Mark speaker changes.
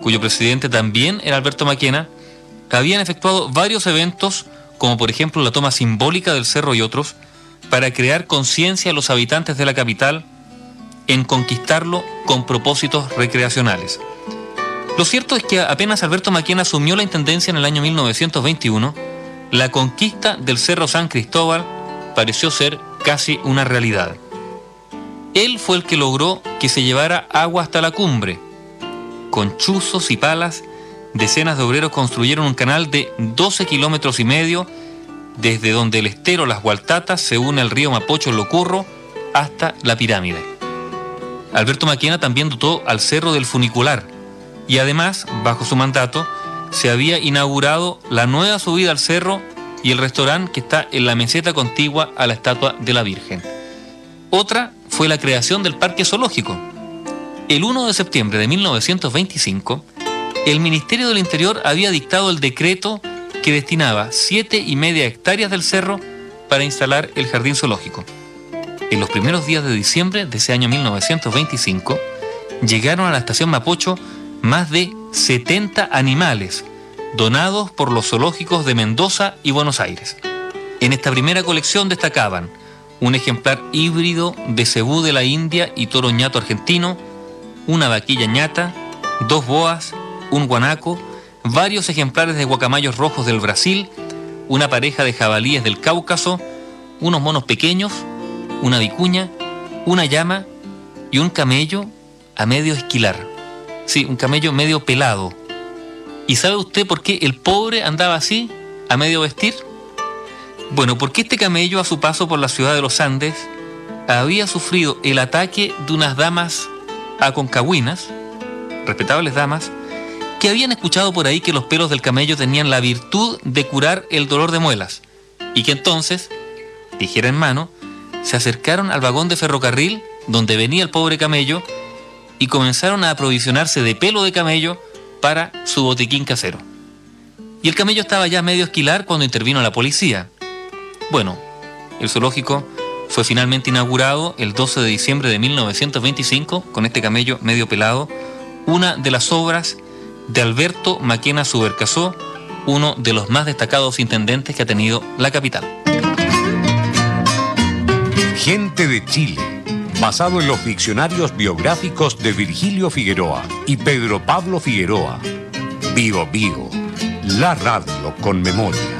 Speaker 1: cuyo presidente también era Alberto Maquena, habían efectuado varios eventos, como por ejemplo la toma simbólica del cerro y otros, para crear conciencia a los habitantes de la capital en conquistarlo con propósitos recreacionales. Lo cierto es que apenas Alberto Maquena asumió la intendencia en el año 1921, la conquista del Cerro San Cristóbal pareció ser casi una realidad. Él fue el que logró que se llevara agua hasta la cumbre. Con chuzos y palas, decenas de obreros construyeron un canal de 12 kilómetros y medio, desde donde el estero Las Gualtatas se une al río Mapocho Locurro hasta la pirámide. Alberto Maquena también dotó al cerro del funicular, y además, bajo su mandato, se había inaugurado la nueva subida al cerro y el restaurante que está en la meseta contigua a la estatua de la Virgen. Otra fue la creación del Parque Zoológico. El 1 de septiembre de 1925, el Ministerio del Interior había dictado el decreto que destinaba 7,5 hectáreas del cerro para instalar el jardín zoológico. En los primeros días de diciembre de ese año 1925, llegaron a la estación Mapocho más de 70 animales donados por los zoológicos de Mendoza y Buenos Aires. En esta primera colección destacaban un ejemplar híbrido de cebú de la India y toro ñato argentino, una vaquilla ñata, 2 boas, un guanaco, varios ejemplares de guacamayos rojos del Brasil, una pareja de jabalíes del Cáucaso, unos monos pequeños, una vicuña, una llama y un camello a medio esquilar. Sí, un camello medio pelado. ¿Y sabe usted por qué el pobre andaba así, a medio vestir? Bueno, porque este camello, a su paso por la ciudad de los Andes, había sufrido el ataque de unas damas aconcagüinas, respetables damas, que habían escuchado por ahí que los pelos del camello tenían la virtud de curar el dolor de muelas, y que entonces, tijera en mano, se acercaron al vagón de ferrocarril donde venía el pobre camello y comenzaron a aprovisionarse de pelo de camello para su botiquín casero. Y el camello estaba ya medio esquilar cuando intervino la policía. Bueno, el zoológico fue finalmente inaugurado el 12 de diciembre de 1925 con este camello medio pelado, una de las obras de Alberto Maquena Subercaseaux, uno de los más destacados intendentes que ha tenido la capital.
Speaker 2: Gente de Chile, basado en los diccionarios biográficos de Virgilio Figueroa y Pedro Pablo Figueroa. Bío Bío, la radio con memoria.